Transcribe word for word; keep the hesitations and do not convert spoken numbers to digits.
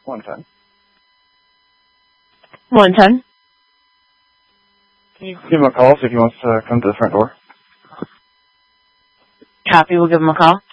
one ten. one ten. Can you give him a call, see if he wants to come to the front door? Copy, we'll give him a call.